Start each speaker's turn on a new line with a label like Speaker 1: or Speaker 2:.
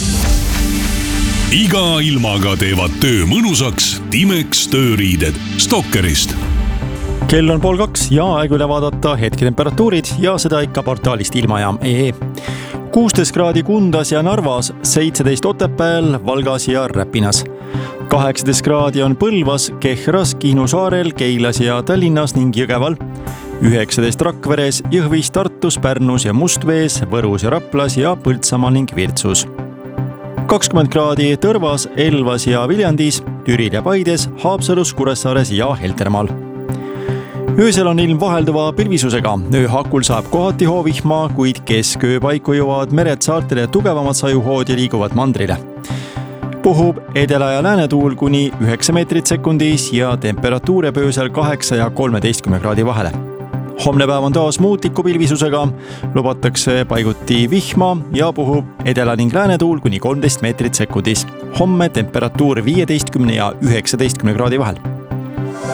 Speaker 1: Iga ilmaga teevad töö mõnusaks Timex tööriided Stalkerist.
Speaker 2: Kell on 1:30 ja aeg üle vaadata hetketemperatuurid ja seda ikka portaalist ilmajaam.ee. 16 kraadi Kundas ja Narvas, 17 Otepääl, Valgas ja Räpinas. 18 kraadi on Põlvas, Kehras, Kihnu saarel, Keilas ja Tallinnas ning Jõgeval. 19 Rakveres, Jõhvis, Tartus, Pärnus ja Mustvees, Võrus ja Raplas ja Põltsamaal ning Virtsus. 20 kraadi Tõrvas, Elvas ja Viljandis, Türil ja Paides, Haapsalus, Kuressaares ja Heltermaal. Öösel on ilm vahelduva pilvisusega. Ööhakul saab kohati hoovihma, kuid kesköö paiku jõuavad mered saartele tugevamad sajuhood ja liiguvad mandrile. Puhub edela- ja läänetuul kuni 9 meetrit sekundis ja temperatuur jääb öösel 8 ja 13 kraadi vahele. Homne päev on taas muutliku pilvisusega, lubatakse paiguti vihma ja puhub edela- ning läänetuul kuni 13 meetrit sekundis. Homme temperatuur 15 ja 19 kraadi vahel.